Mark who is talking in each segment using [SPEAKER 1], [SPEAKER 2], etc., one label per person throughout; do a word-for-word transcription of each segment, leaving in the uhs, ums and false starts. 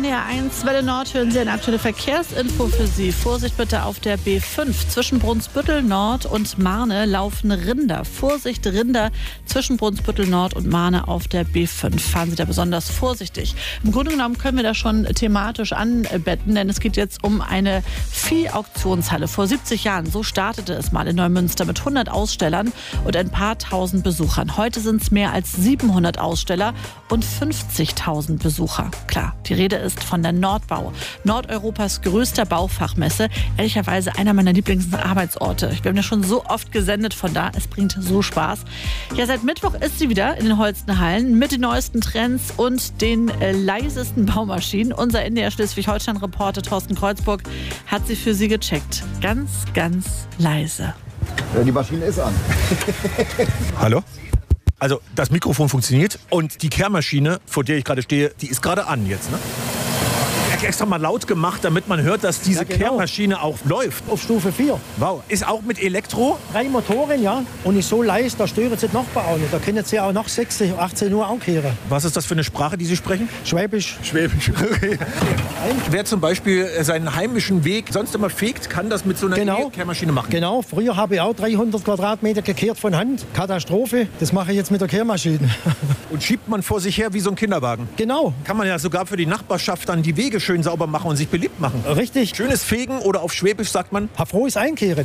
[SPEAKER 1] N D R eins Welle Nord hören Sie eine aktuelle Verkehrsinfo für Sie. Vorsicht bitte auf der B fünf. Zwischen Brunsbüttel Nord und Marne laufen Rinder. Vorsicht, Rinder zwischen Brunsbüttel Nord und Marne auf der B fünf. Fahren Sie da besonders vorsichtig. Im Grunde genommen können wir das schon thematisch anbetten, denn es geht jetzt um eine Viehauktionshalle. Vor siebzig Jahren, so startete es mal in Neumünster mit hundert Ausstellern und ein paar tausend Besuchern. Heute sind es mehr als siebenhundert Aussteller und fünfzigtausend Besucher. Klar, die Rede ist von der Nordbau, Nordeuropas größter Baufachmesse. Ehrlicherweise einer meiner Lieblingsarbeitsorte. Wir haben ja schon so oft gesendet von da. Es bringt so Spaß. Ja, seit Mittwoch ist sie wieder in den Holstenhallen mit den neuesten Trends und den äh, leisesten Baumaschinen. Unser N D R Schleswig-Holstein-Reporter Thorsten Kreuzburg hat sie für Sie gecheckt. Ganz, ganz leise.
[SPEAKER 2] Ja, die Maschine ist an.
[SPEAKER 3] Hallo? Also das Mikrofon funktioniert und die Kehrmaschine, vor der ich gerade stehe, die ist gerade an jetzt, ne? Extra mal laut gemacht, damit man hört, dass diese ja, genau. Kehrmaschine auch läuft.
[SPEAKER 4] Auf Stufe vier.
[SPEAKER 3] Wow. Ist auch mit Elektro?
[SPEAKER 4] Drei Motoren, ja. Und ist so leise, da stören sie die Nachbarn auch nicht. Da können sie auch noch sechzehn, achtzehn Uhr auch kehren.
[SPEAKER 3] Was ist das für eine Sprache, die Sie sprechen?
[SPEAKER 4] Schwäbisch.
[SPEAKER 3] Schwäbisch, okay. Wer zum Beispiel seinen heimischen Weg sonst immer fegt, kann das mit so einer
[SPEAKER 4] genau.
[SPEAKER 3] Kehrmaschine machen?
[SPEAKER 4] Genau. Früher habe ich auch dreihundert Quadratmeter gekehrt von Hand. Katastrophe. Das mache ich jetzt mit der Kehrmaschine.
[SPEAKER 3] Und schiebt man vor sich her wie so ein Kinderwagen?
[SPEAKER 4] Genau.
[SPEAKER 3] Kann man ja sogar für die Nachbarschaft dann die Wege schön sauber machen und sich beliebt machen.
[SPEAKER 4] Richtig.
[SPEAKER 3] Schönes Fegen oder auf Schwäbisch sagt man?
[SPEAKER 4] Frohes Einkehren.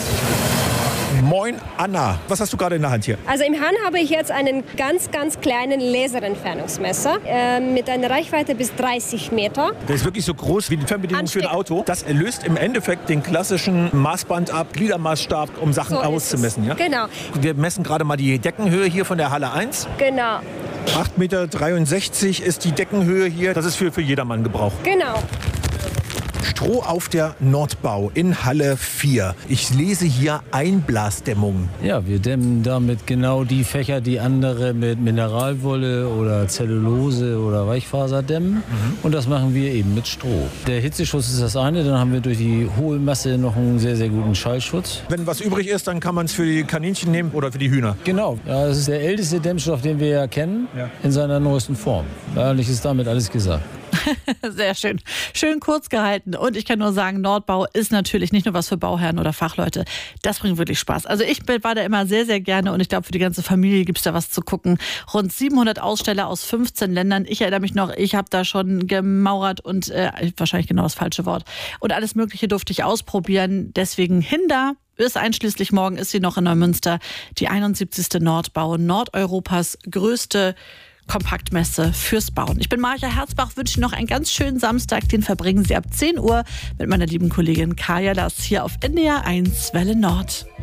[SPEAKER 3] Moin Anna, was hast du gerade in der Hand hier?
[SPEAKER 5] Also im Hand habe ich jetzt einen ganz, ganz kleinen Laserentfernungsmesser äh, mit einer Reichweite bis dreißig Meter.
[SPEAKER 3] Der ist wirklich so groß wie die Fernbedienung für ein Auto. Das erlöst im Endeffekt den klassischen Maßband ab, Gliedermaßstab, um Sachen
[SPEAKER 5] so
[SPEAKER 3] auszumessen. Ja?
[SPEAKER 5] Genau.
[SPEAKER 3] Wir messen gerade mal die Deckenhöhe hier von der Halle eins.
[SPEAKER 5] Genau.
[SPEAKER 3] acht Komma dreiundsechzig Meter ist die Deckenhöhe hier. Das ist für, für jedermann Gebrauch.
[SPEAKER 5] Genau.
[SPEAKER 3] Stroh auf der Nordbau in Halle vier. Ich lese hier Einblasdämmung.
[SPEAKER 6] Ja, wir dämmen damit genau die Fächer, die andere mit Mineralwolle oder Zellulose oder Weichfaser dämmen. Mhm. Und das machen wir eben mit Stroh. Der Hitzeschutz ist das eine, dann haben wir durch die hohe Masse noch einen sehr, sehr guten Schallschutz.
[SPEAKER 3] Wenn was übrig ist, dann kann man es für die Kaninchen nehmen oder für die Hühner.
[SPEAKER 6] Genau, ja, das ist der älteste Dämmstoff, den wir ja kennen, ja. in seiner neuesten Form. Eigentlich ist damit alles gesagt.
[SPEAKER 1] Sehr schön. Schön kurz gehalten. Und ich kann nur sagen, Nordbau ist natürlich nicht nur was für Bauherren oder Fachleute. Das bringt wirklich Spaß. Also ich war da immer sehr, sehr gerne und ich glaube, für die ganze Familie gibt es da was zu gucken. Rund siebenhundert Aussteller aus fünfzehn Ländern. Ich erinnere mich noch, ich habe da schon gemauert und äh, wahrscheinlich genau das falsche Wort. Und alles Mögliche durfte ich ausprobieren. Deswegen hin da. Bis einschließlich morgen ist sie noch in Neumünster. Die einundsiebzigste Nordbau, Nordeuropas größte Kompaktmesse fürs Bauen. Ich bin Marja Herzbach, wünsche Ihnen noch einen ganz schönen Samstag. Den verbringen Sie ab zehn Uhr mit meiner lieben Kollegin Kaya Lass hier auf N D R eins Welle Nord.